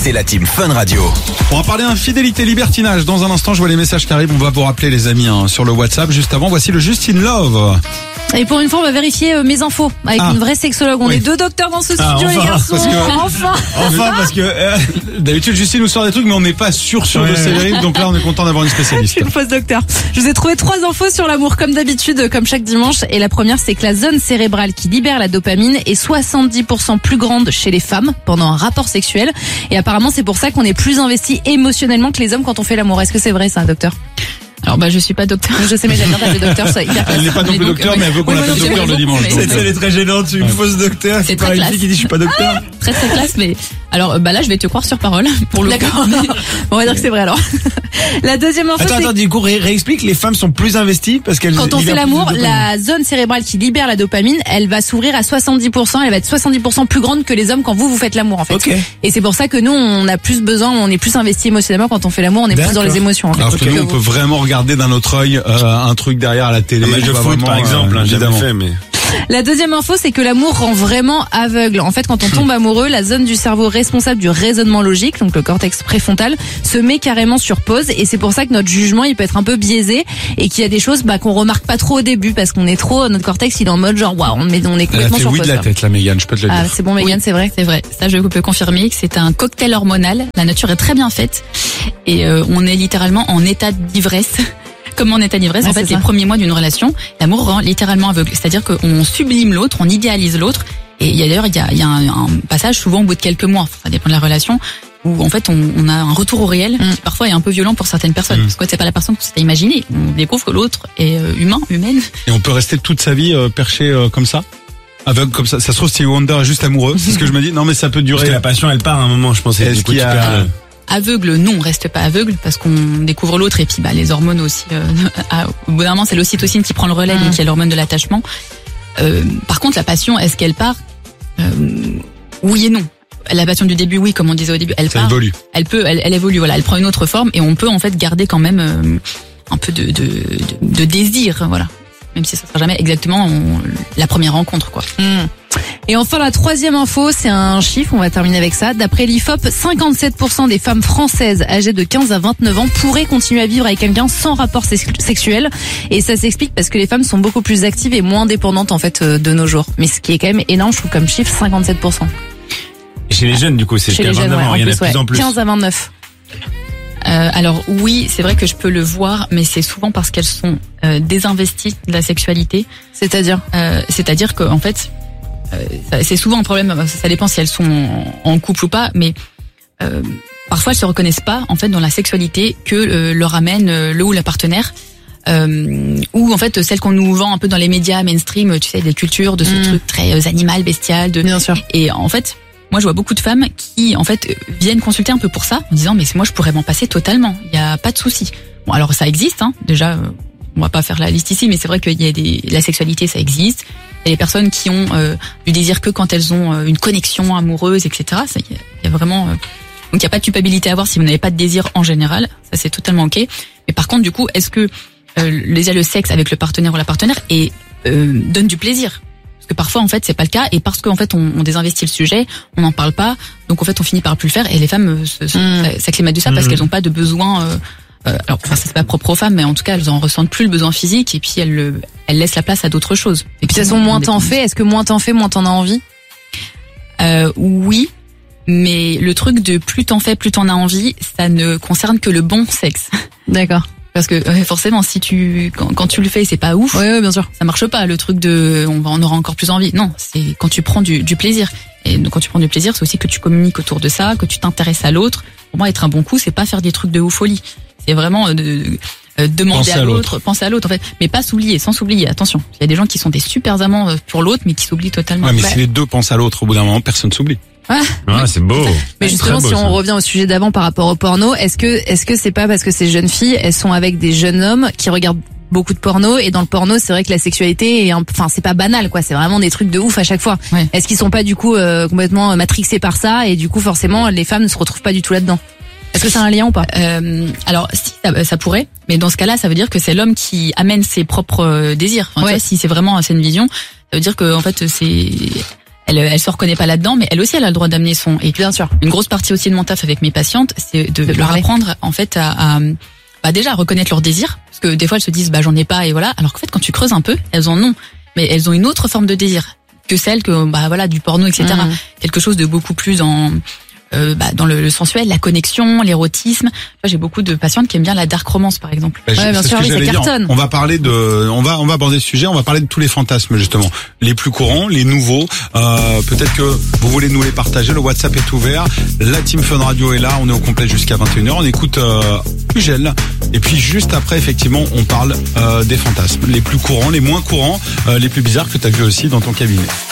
écoutez la team Fun Radio. On va parler infidélité, libertinage. Dans un instant, je vois les messages qui arrivent. On va vous rappeler les amis sur le WhatsApp. Juste avant, voici le Just in Love. Et pour une fois, on va vérifier mes infos avec une vraie sexologue. On est 2 docteurs dans ce studio, les garçons. Enfin, parce que d'habitude, Justine nous sort des trucs, mais on n'est pas sûr de ces vérités. Donc là, on est content d'avoir une spécialiste. Je suis une fausse docteur. Je vous ai trouvé 3 infos sur l'amour, comme d'habitude, comme chaque dimanche. Et la première, c'est que la zone cérébrale qui libère la dopamine est 70% plus grande chez les femmes pendant un rapport sexuel. Et apparemment, c'est pour ça qu'on est plus investi émotionnellement que les hommes quand on fait l'amour. Est-ce que c'est vrai, ça, docteur? Alors je suis pas docteur. Je sais, mais j'aime bien t'appeler docteur, ça hyper. Elle n'est pas non plus docteur, mais elle veut qu'on l'appelle docteur le dimanche. Elle est très gênante, une fausse docteur. C'est très classe. Qui dit je suis pas docteur. Très classe, mais alors là je vais te croire sur parole pour le D'accord. On va dire que c'est vrai alors. La deuxième info, Attends, du coup réexplique, les femmes sont plus investies parce qu'elles quand on fait l'amour, la zone cérébrale qui libère la dopamine, elle va s'ouvrir à 70%, elle va être 70% plus grande que les hommes quand vous faites l'amour en fait. Okay. Et c'est pour ça que nous on a plus besoin, on est plus investi émotionnellement quand on fait l'amour, on est plus dans les émotions en fait. Alors que nous on peut vraiment regarder d'un autre œil un truc derrière à la télé. Un match de foot par exemple, évidemment. Jamais fait, mais... La deuxième info, c'est que l'amour rend vraiment aveugle. En fait, quand on tombe amoureux, la zone du cerveau responsable du raisonnement logique, donc le cortex préfrontal, se met carrément sur pause. Et c'est pour ça que notre jugement, il peut être un peu biaisé et qu'il y a des choses qu'on remarque pas trop au début parce qu'on est trop, notre cortex, il est en mode genre waouh, on est complètement sur pause. Oui de la tête, la Mégane, je peux te le dire. Ah, c'est bon, Mégane, c'est vrai. C'est vrai. Ça, je peux confirmer que c'est un cocktail hormonal. La nature est très bien faite et on est littéralement en état d'ivresse. Comme en état d'ivresse, en fait, les premiers mois d'une relation, l'amour rend littéralement aveugle. C'est-à-dire qu'on sublime l'autre, on idéalise l'autre. Et d'ailleurs, il y a un passage souvent au bout de quelques mois, ça dépend de la relation, où en fait on a un retour au réel qui parfois est un peu violent pour certaines personnes. Parce que c'est pas la personne qu'on s'était imaginé. On découvre que l'autre est humaine. Et on peut rester toute sa vie perché comme ça, aveugle comme ça. Ça se trouve, Stevie Wonder est juste amoureux. C'est ce que je me dis. Non, mais ça peut durer. Parce que la passion, elle part à un moment, je pense. Est-ce qu'il y a... Aveugle, non, on reste pas aveugle parce qu'on découvre l'autre et puis les hormones aussi. Au bout d'un moment, c'est l'ocytocine qui prend le relais, qui est l'hormone de l'attachement. Par contre, la passion, est-ce qu'elle part Oui et non. La passion du début, oui, comme on disait au début, elle part. Évolue. Elle évolue, voilà, elle prend une autre forme et on peut en fait garder quand même un peu de désir, voilà. Même si ça sera jamais exactement la première rencontre, quoi. Et enfin, la troisième info, c'est un chiffre, on va terminer avec ça. D'après l'IFOP, 57% des femmes françaises âgées de 15 à 29 ans pourraient continuer à vivre avec quelqu'un sans rapport sexuel. Et ça s'explique parce que les femmes sont beaucoup plus actives et moins dépendantes en fait de nos jours. Mais ce qui est quand même énorme, je trouve, comme chiffre, 57%. Et chez les jeunes, du coup, c'est chez les jeunes, il y en a de plus en plus. 15 à 29. Alors oui, c'est vrai que je peux le voir, mais c'est souvent parce qu'elles sont désinvesties de la sexualité. C'est-à-dire qu'en fait, c'est souvent un problème. Ça dépend si elles sont en couple ou pas, mais parfois elles se reconnaissent pas en fait dans la sexualité que leur amène le ou la partenaire. Ou en fait celle qu'on nous vend un peu dans les médias mainstream, tu sais, des cultures de ce truc très animal, bestial. Bien sûr. Et en fait, moi, je vois beaucoup de femmes qui, en fait, viennent consulter un peu pour ça, en disant, mais moi, je pourrais m'en passer totalement. Il y a pas de souci. Bon, alors, ça existe, hein. Déjà, on va pas faire la liste ici, mais c'est vrai qu'il y a la sexualité, ça existe. Il y a des personnes qui ont du désir que quand elles ont une connexion amoureuse, etc. Il y a vraiment, donc il y a pas de culpabilité à avoir si vous n'avez pas de désir en général. Ça, c'est totalement ok. Mais par contre, du coup, est-ce que le sexe avec le partenaire ou la partenaire donne du plaisir? Que parfois en fait c'est pas le cas et parce qu'en fait on désinvestit le sujet, on n'en parle pas, donc en fait on finit par plus le faire et les femmes s'acclimatent de ça parce qu'elles n'ont pas de besoin. Alors enfin, c'est pas propre aux femmes, mais en tout cas elles en ressentent plus le besoin physique et puis elles laissent la place à d'autres choses. Et puis de toute façon moins t'en fais, est-ce que moins t'en fais, moins t'en as envie? Oui, mais le truc de plus t'en fais, plus t'en as envie, ça ne concerne que le bon sexe. D'accord. Parce que forcément, si quand tu le fais, c'est pas ouf. Oui, bien sûr. Ça marche pas. Le truc de, on aura encore plus envie. Non, c'est quand tu prends du plaisir. Et donc, quand tu prends du plaisir, c'est aussi que tu communiques autour de ça, que tu t'intéresses à l'autre. Pour moi, être un bon coup, c'est pas faire des trucs de ouf folie. C'est vraiment demander à l'autre, penser à l'autre en fait, mais pas s'oublier, sans s'oublier. Attention, il y a des gens qui sont des super amants pour l'autre, mais qui s'oublient totalement. Ouais, mais si les deux pensent à l'autre, au bout d'un moment, personne s'oublie. Ah, c'est beau. Mais justement, si on revient au sujet d'avant par rapport au porno, est-ce que c'est pas parce que ces jeunes filles, elles sont avec des jeunes hommes qui regardent beaucoup de porno et dans le porno, c'est vrai que la sexualité est c'est pas banal quoi, c'est vraiment des trucs de ouf à chaque fois. Ouais. Est-ce qu'ils sont pas du coup complètement matrixés par ça et du coup forcément les femmes ne se retrouvent pas du tout là-dedans? Est-ce que c'est un lien ou pas? Alors si ça pourrait, mais dans ce cas-là, ça veut dire que c'est l'homme qui amène ses propres désirs. Enfin, tu vois, si c'est vraiment une vision, ça veut dire que en fait elle se reconnaît pas là-dedans, mais elle aussi, elle a le droit d'amener son. Et Bien sûr. une grosse partie aussi de mon taf avec mes patientes, c'est de leur parler. apprendre en fait à déjà à reconnaître leurs désirs, parce que des fois elles se disent j'en ai pas et voilà, alors qu'en fait quand tu creuses un peu, elles en ont, mais elles ont une autre forme de désir que celle que du porno, etc. Quelque chose de beaucoup plus dans le sensuel, la connexion, l'érotisme. J'ai beaucoup de patientes qui aiment bien la dark romance, par exemple. Bah, bien c'est sûr, ce que ça j'allais dire. cartonne. On va parler on va aborder ce sujet. On va parler de tous les fantasmes justement, les plus courants, les nouveaux. Peut-être que vous voulez nous les partager. Le WhatsApp est ouvert. La Team Fun Radio est là. On est au complet jusqu'à 21h. On écoute Ugel. Et puis juste après, effectivement, on parle des fantasmes, les plus courants, les moins courants, les plus bizarres que tu as vu aussi dans ton cabinet.